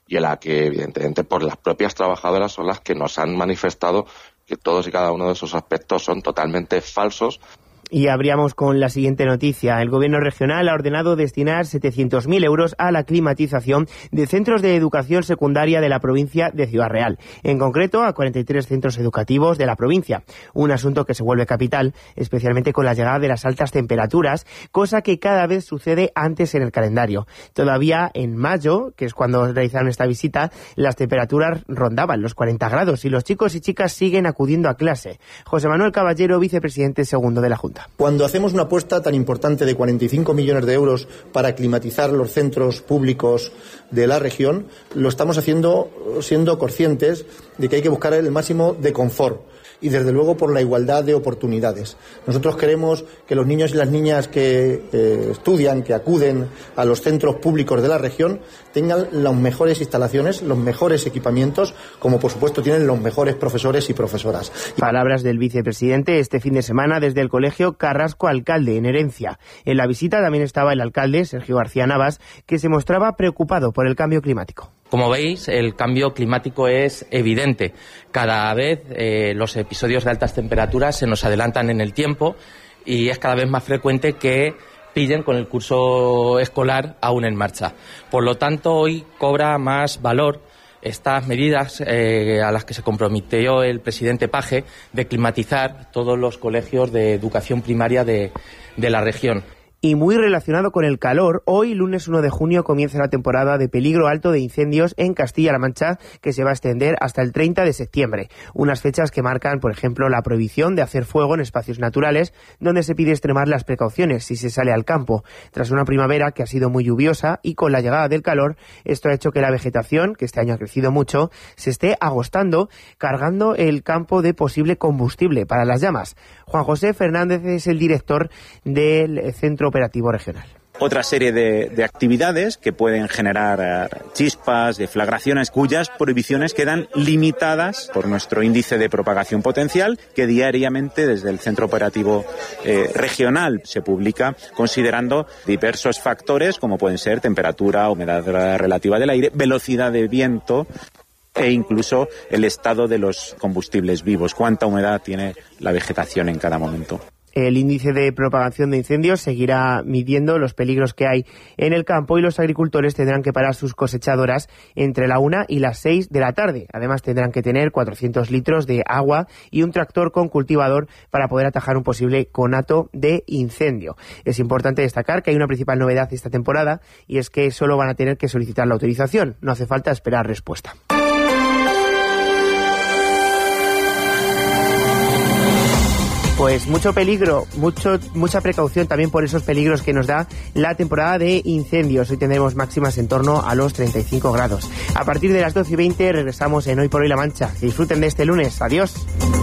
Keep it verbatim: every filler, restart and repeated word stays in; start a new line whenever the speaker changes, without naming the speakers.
y en la que evidentemente por las propias trabajadoras son las que nos han manifestado que todos y cada uno de esos aspectos son totalmente falsos.
Y abríamos con la siguiente noticia. El Gobierno regional ha ordenado destinar setecientos mil euros a la climatización de centros de educación secundaria de la provincia de Ciudad Real. En concreto, a cuarenta y tres centros educativos de la provincia. Un asunto que se vuelve capital, especialmente con la llegada de las altas temperaturas, cosa que cada vez sucede antes en el calendario. Todavía en mayo, que es cuando realizaron esta visita, las temperaturas rondaban los cuarenta grados y los chicos y chicas siguen acudiendo a clase. José Manuel Caballero, vicepresidente segundo de la Junta.
Cuando hacemos una apuesta tan importante de cuarenta y cinco millones de euros para climatizar los centros públicos de la región, lo estamos haciendo siendo conscientes de que hay que buscar el máximo de confort y desde luego por la igualdad de oportunidades. Nosotros queremos que los niños y las niñas que eh, estudian, que acuden a los centros públicos de la región, tengan las mejores instalaciones, los mejores equipamientos, como por supuesto tienen los mejores profesores y profesoras.
Palabras del vicepresidente este fin de semana desde el Colegio Carrasco Alcalde, en Herencia. En la visita también estaba el alcalde, Sergio García Navas, que se mostraba preocupado por el cambio climático.
Como veis, el cambio climático es evidente. Cada vez eh, los episodios de altas temperaturas se nos adelantan en el tiempo y es cada vez más frecuente que pillen con el curso escolar aún en marcha. Por lo tanto, hoy cobra más valor estas medidas eh, a las que se comprometió el presidente Paje de climatizar todos los colegios de educación primaria de, de la región.
Y muy relacionado con el calor, hoy, lunes uno de junio, comienza la temporada de peligro alto de incendios en Castilla-La Mancha, que se va a extender hasta el treinta de septiembre. Unas fechas que marcan, por ejemplo, la prohibición de hacer fuego en espacios naturales, donde se pide extremar las precauciones si se sale al campo. Tras una primavera que ha sido muy lluviosa y con la llegada del calor, esto ha hecho que la vegetación, que este año ha crecido mucho, se esté agostando, cargando el campo de posible combustible para las llamas. Juan José Fernández es el director del Centro Operativo Regional.
Otra serie de, de actividades que pueden generar uh, chispas, deflagraciones, cuyas prohibiciones quedan limitadas por nuestro índice de propagación potencial, que diariamente desde el Centro Operativo eh, Regional se publica, considerando diversos factores como pueden ser temperatura, humedad relativa del aire, velocidad de viento e incluso el estado de los combustibles vivos, cuánta humedad tiene la vegetación en cada momento.
El índice de propagación de incendios seguirá midiendo los peligros que hay en el campo y los agricultores tendrán que parar sus cosechadoras entre la una y las seis de la tarde. Además tendrán que tener cuatrocientos litros de agua y un tractor con cultivador para poder atajar un posible conato de incendio. Es importante destacar que hay una principal novedad esta temporada y es que solo van a tener que solicitar la autorización. No hace falta esperar respuesta. Pues mucho peligro, mucho mucha precaución también por esos peligros que nos da la temporada de incendios. Hoy tendremos máximas en torno a los treinta y cinco grados. A partir de las doce y veinte regresamos en Hoy por Hoy La Mancha. Que disfruten de este lunes. Adiós.